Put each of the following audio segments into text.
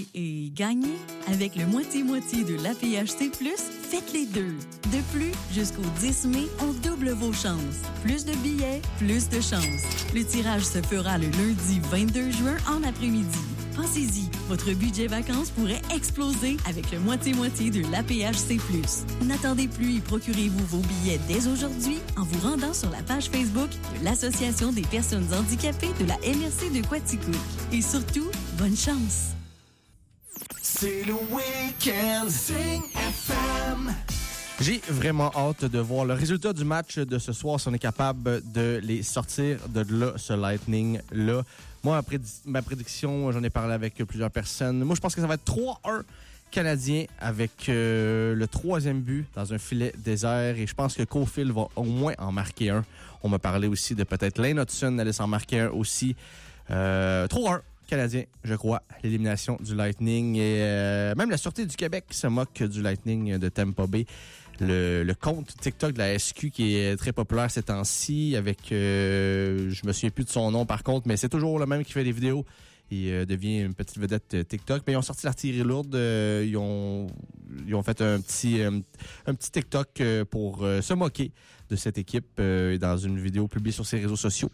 jouer et gagner? Avec le moitié-moitié de l'APHC+, faites les deux. De plus, jusqu'au 10 mai, on double vos chances. Plus de billets, plus de chances. Le tirage se fera le lundi 22 juin en après-midi. Pensez-y, votre budget vacances pourrait exploser avec le moitié-moitié de l'APHC+. N'attendez plus et procurez-vous vos billets dès aujourd'hui en vous rendant sur la page Facebook de l'Association des personnes handicapées de la MRC de Quaticook. Et surtout, bonne chance! C'est le week-end Sing FM. J'ai vraiment hâte de voir le résultat du match de ce soir, si on est capable de les sortir de là, ce Lightning-là. Moi, ma prédiction, j'en ai parlé avec plusieurs personnes. Moi, je pense que ça va être 3-1 Canadien avec le troisième but dans un filet désert. Et je pense que Caulfield va au moins en marquer un. On m'a parlé aussi de peut-être Lane Hudson allait s'en marquer un aussi. 3-1 Canadien, je crois. L'élimination du Lightning. Et même la Sûreté du Québec se moque du Lightning de Tampa Bay. Le compte TikTok de la SQ qui est très populaire ces temps-ci avec, je me souviens plus de son nom par contre, mais c'est toujours le même qui fait des vidéos. Il devient une petite vedette TikTok. Mais ils ont sorti l'artillerie lourde. Ils ont fait un petit TikTok pour se moquer de cette équipe dans une vidéo publiée sur ses réseaux sociaux.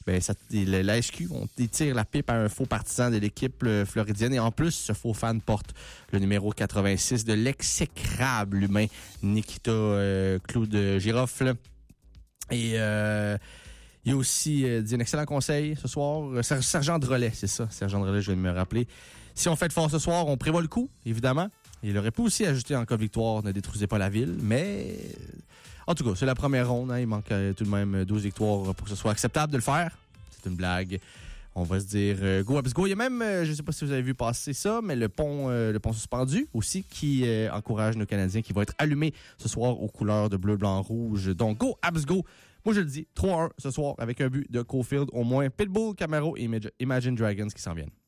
La SQ, on tire la pipe à un faux partisan de l'équipe floridienne. Et en plus, ce faux fan porte le numéro 86 de l'exécrable humain Nikita Claude Girofle. Et il a aussi dit un excellent conseil ce soir. Sergent Drolet, c'est ça. Sergent Drolet, je vais me rappeler. Si on fait de fort ce soir, on prévoit le coup, évidemment. Il aurait pu aussi ajouter en cas de victoire, ne détruisez pas la ville. Mais en tout cas, c'est la première ronde. Hein. Il manque tout de même 12 victoires pour que ce soit acceptable de le faire. C'est une blague. On va se dire go Habs go. Il y a même, je ne sais pas si vous avez vu passer ça, mais le pont suspendu aussi qui encourage nos Canadiens qui va être allumé ce soir aux couleurs de bleu, blanc, rouge. Donc go Habs go. Moi, je le dis, 3-1 ce soir avec un but de Caulfield au moins. Pitbull, Camaro et Imagine Dragons qui s'en viennent.